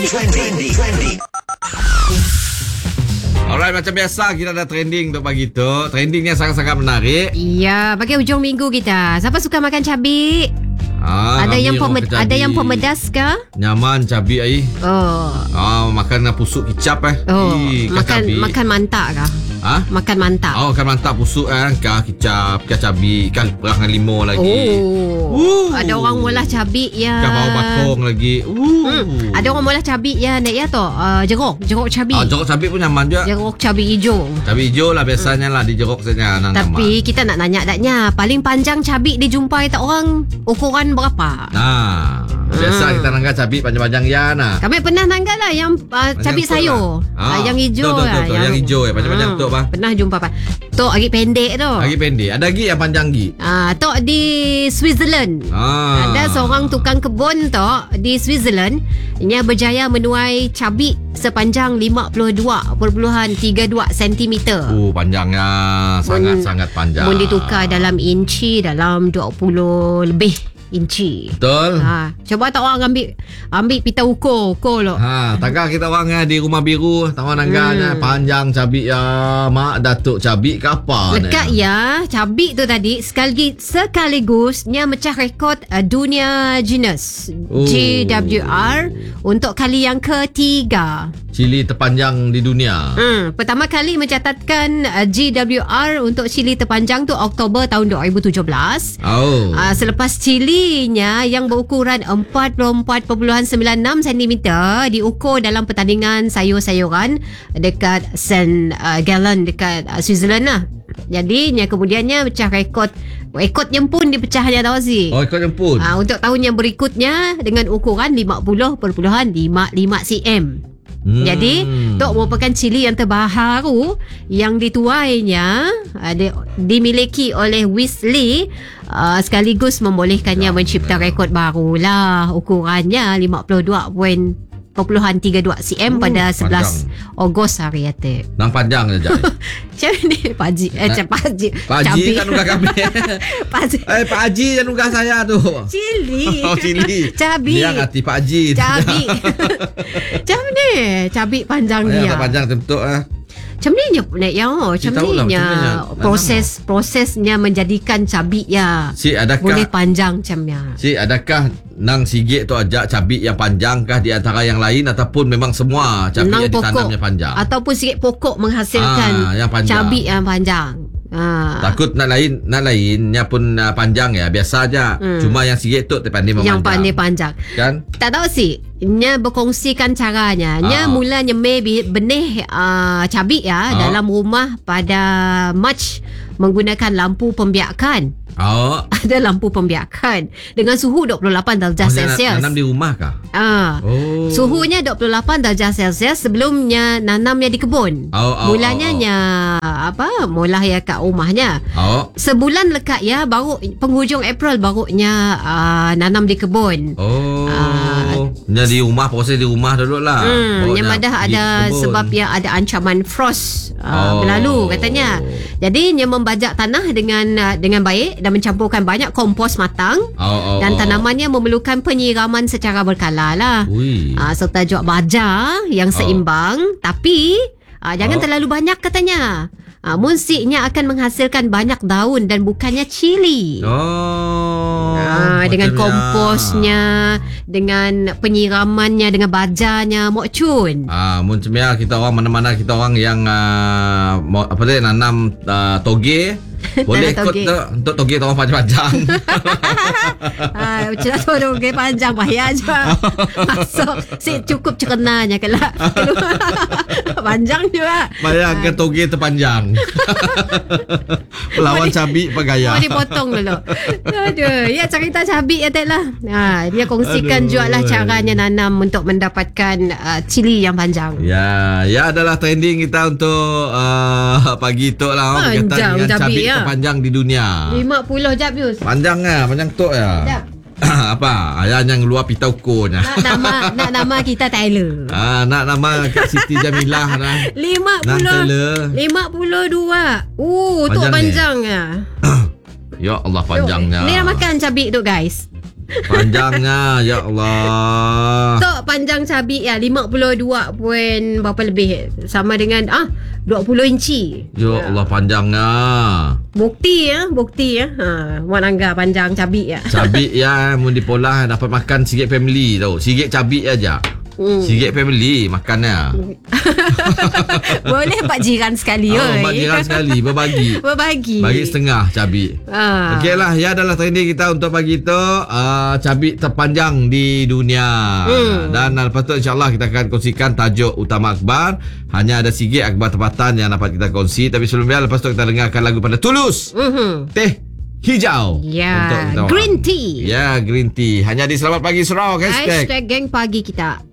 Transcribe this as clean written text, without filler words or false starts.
Alright, macam biasa kita ada trending untuk pagi tu. Trendingnya sangat-sangat menarik. Ya, bagi hujung minggu kita. Siapa suka makan cabai? Ada yang pemedas ke? Nyaman cabai ai. Makan pusuk kicap Makan mantak ke? Makan mantak. Makan mantak pusuk kicap, cabai, ikan perah dengan limau lagi. Ada orang molah cabai ya. Ikan bawang bakong lagi. Ada orang molah cabai ya, nak ya tu. Jeruk cabai. Jeruk cabai pun nyaman juga. Jeruk cabai hijau. Cabai hijau lah biasanya lah di jeruk saja. Tapi kita nak nanya daknya, paling panjang cabai dijumpai tak orang ukuran berapa? Biasa kita nangga cabai panjang-panjang ya nah. Kami pernah nangga lah yang cabai sayur. Yang hijau lah. Yang hijau ya, panjang-panjang tu apa? Pernah jumpa apa? Tu agak pendek tu. Agak pendek. Ada lagi yang panjang lagi. Tu di Switzerland. Ada seorang tukang kebun tu di Switzerland. Ia berjaya menuai cabai sepanjang 52.32 cm. Panjangnya sangat-sangat panjang. Mun ditukar dalam inci, dalam 20 lebih inci. Betul. Coba tak orang ambil pita ukur lo. Takkan kita orang di Rumah Biru, tahu nangganya panjang cabai ya, mak datuk cabai ke apa? Lekat ya, cabai tu tadi sekaligusnya mecah rekod dunia Guinness GWR untuk kali yang ketiga. Cili terpanjang di dunia. Pertama kali mencatatkan GWR untuk cili terpanjang tu Oktober tahun 2017. Selepas cilinya yang berukuran 44.96 cm diukur dalam pertandingan sayur-sayuran dekat St. Gallen dekat Switzerland lah. Jadi kemudiannya pecah rekod. Rekodnya pun dipecahnya tahu sih. Rekodnya pun. Untuk tahun yang berikutnya dengan ukuran 50.55 cm. Jadi Tok merupakan cili yang terbaru yang dituainya dimiliki oleh Weasley, sekaligus membolehkannya mencipta rekod barulah. Ukurannya 52.32 cm pada 11 Ogos hari itu. Nang panjang saja. Macam ni Pak Haji. Pak Haji kan unggah kami. Pak Haji kan unggah saya tu. Cili. Cili. Cabai. Dia hati Pak Haji. Cabai. Macam ni. Cabai panjang dia. Panjang tentu Macam ni prosesnya menjadikan cabai ya. Boleh panjang macamnya. Adakah nang sigit tu ajak cabai yang panjang kah di antara yang lain, ataupun memang semua cabai yang ditanamnya panjang? Ataupun sikit pokok menghasilkan cabai yang panjang. Takut nak lainnya pun panjang ya, biasa aja. Cuma yang sikit tu pandai memanjang. Yang pandai panjang. Kan? Tak tahu sih. Nya berkongsikan caranya. Nya mula nyemai benih cabai ya dalam rumah pada Mac menggunakan lampu pembiakan. Ada lampu pembiakan dengan suhu 28 darjah Celsius. Nanam di rumah kah? Suhunya 28 darjah Celsius sebelumnya nanamnya di kebun. Mulanya mula ya kat rumahnya. Sebulan lekat ya, baru penghujung April barunya nanam di kebun. Di rumah, proses di rumah dulu lah. Yang ada sebab yang ada ancaman frost berlalu katanya. Jadi dia membajak tanah dengan baik dan mencampurkan banyak kompos matang dan tanamannya memerlukan penyiraman secara berkala lah. Serta juga baja yang seimbang, tapi jangan terlalu banyak katanya. Musiknya akan menghasilkan banyak daun dan bukannya cili. Dengan komposnya, dengan penyiramannya, dengan bajanya, mok cun. Macam kita orang mana-mana kita orang yang nanam toge. Boleh ikut untuk toge orang panjang-panjang. Macam tu toge panjang bahaya je. Masuk cukup cekenanya kelak. Panjang juga. Bayangkan toge terpanjang. Lawan cabai pegaya. Mau dipotong dulu. Aduh, ya cerita cabai ya lah. Dia kongsikan jugalah caranya nanam untuk mendapatkan cili yang panjang. Ya adalah trending kita untuk pagi tu lah. Panjang cabai terpanjang di dunia. 50 jap Yus. Panjang panjang tu ya. Jap. Apa? Ayah yang luar pita ukurnya. Nak nama kita Tyler. Nak nama Kak Siti Jamilah lah. 52. Tu panjang ya. Ya Allah panjangnya. Ni nak makan cabai tu guys. Panjangnya ya Allah. Tok panjang cabi ya 52 point berapa lebih, sama dengan 20 inci. Ya Allah, panjangnya. Bukti ya. Wan Angga panjang cabi ya. Cabi ya mun dipolah dapat makan sikit family tau. Sikit cabi aja. Sikit family makannya. Boleh pak jiran sekali. Pak jiran sekali berbagi. Bagi setengah cabi. Okeylah, ya adalah trending kita untuk pagi tu, cabi terpanjang di dunia. Dan lepas tu insya-Allah kita akan kongsikan tajuk utama akhbar. Hanya ada sikit akhbar tempatan yang dapat kita kongsi, tapi sebelumnya lepas tu kita dengarkan lagu pada Tulus. Teh Hijau. Ya, green tea. Ya, green tea. Hanya di Selamat Pagi Sarawak. Hashtag geng pagi kita.